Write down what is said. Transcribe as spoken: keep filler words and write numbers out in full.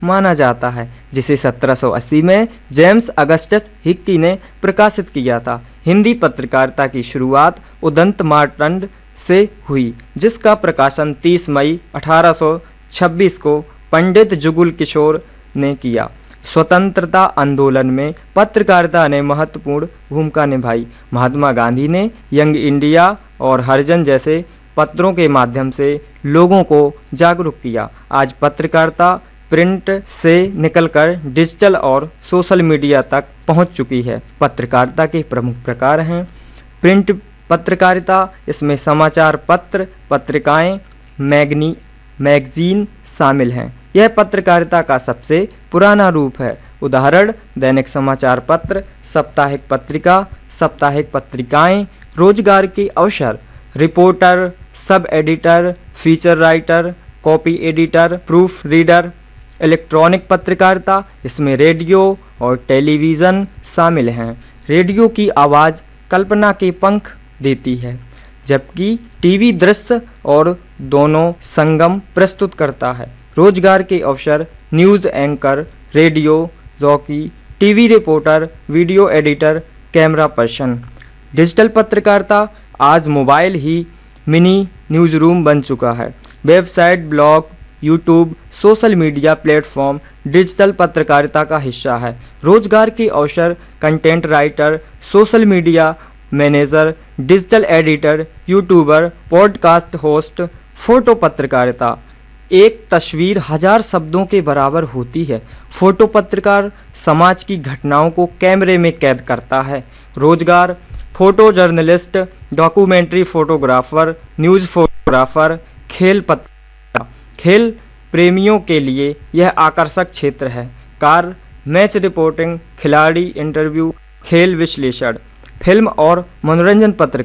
माना जाता है, जिसे सत्रह सौ अस्सी में जेम्स अगस्टस हिक्की ने प्रकाशित किया था। हिंदी पत्रकारिता की शुरुआत उदंत मार्तंड से हुई, जिसका प्रकाशन तीस मई अठारह सौ छब्बीस को पंडित जुगल किशोर ने किया। स्वतंत्रता आंदोलन में पत्रकारिता ने महत्वपूर्ण भूमिका निभाई। महात्मा गांधी ने यंग इंडिया और हरिजन जैसे पत्रों के माध्यम से लोगों को जागरूक किया। आज पत्रकारिता प्रिंट से निकलकर डिजिटल और सोशल मीडिया तक पहुंच चुकी है। पत्रकारिता के प्रमुख प्रकार हैं। प्रिंट पत्रकारिता, इसमें समाचार पत्र, पत्रिकाएं, मैगनी मैगजीन शामिल हैं। यह पत्रकारिता का सबसे पुराना रूप है। उदाहरण: दैनिक समाचार पत्र, साप्ताहिक पत्रिका, साप्ताहिक पत्रिकाएं। रोजगार के अवसर: reporter, sub editor, feature writer, copy editor, proof reader. Electronic पत्रकारिता, इसमें रेडियो और टेलीविज़न शामिल हैं। रेडियो की आवाज़ कल्पना के पंख देती है, जबकि टीवी दृश्य और दोनों संगम प्रस्तुत करता है। रोजगार के अवसर: news anchor, radio jockey, TV reporter, video editor, camera person. Digital पत्रकारिता: आज मोबाइल ही मिनी न्यूज़ रूम बन चुका है। Website, blog, YouTube, social media platform digital पत्रकारिता का हिस्सा है। रोजगार के अवसर: content writer, social media manager, digital editor, YouTuber, podcast host. Photo पत्रकारिता: एक तस्वीर हजार शब्दों के बराबर होती है। फोटो पत्रकार समाज की घटनाओं को कैमरे में कैद करता है। रोजगार: photo journalist, documentary photographer, news photographer. खेल पत्रकारिता: खेल प्रेमियों के लिए यह आकर्षक क्षेत्र है। कार, मैच रिपोर्टिंग, खिलाड़ी इंटरव्यू, खेल विश्लेषण। फिल्म और मनोरंजन पत्र